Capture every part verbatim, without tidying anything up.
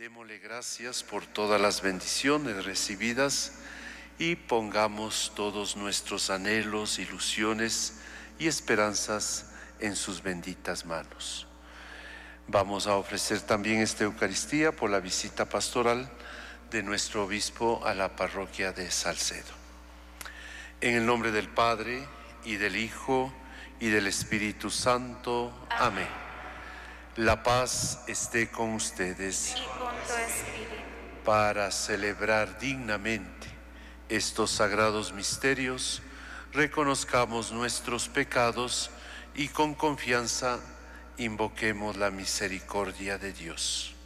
Démosle gracias por todas las bendiciones recibidas y pongamos todos nuestros anhelos, ilusiones y esperanzas en sus benditas manos. Vamos a ofrecer también esta Eucaristía por la visita pastoral de nuestro obispo a la parroquia de Salcedo. En el nombre del Padre, y del Hijo, y del Espíritu Santo. Amén. La paz esté con ustedes. Y con tu espíritu. Para celebrar dignamente estos sagrados misterios, reconozcamos nuestros pecados y con confianza invoquemos la misericordia de Dios.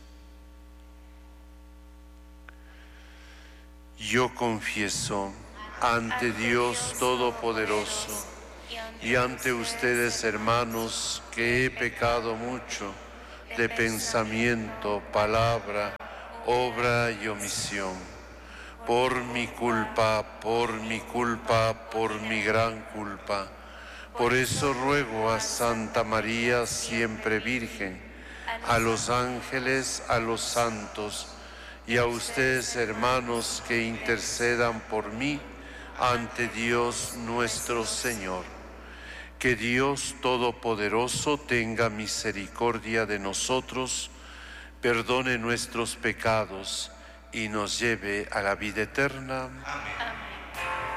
Yo confieso ante Dios Todopoderoso y ante ustedes, hermanos, que he pecado mucho de pensamiento, palabra, obra y omisión. Por mi culpa, por mi culpa, por mi gran culpa. Por eso ruego a Santa María, siempre Virgen, a los ángeles, a los santos y a ustedes, hermanos, que intercedan por mí ante Dios nuestro Señor. Que Dios Todopoderoso tenga misericordia de nosotros, perdone nuestros pecados y nos lleve a la vida eterna. Amén.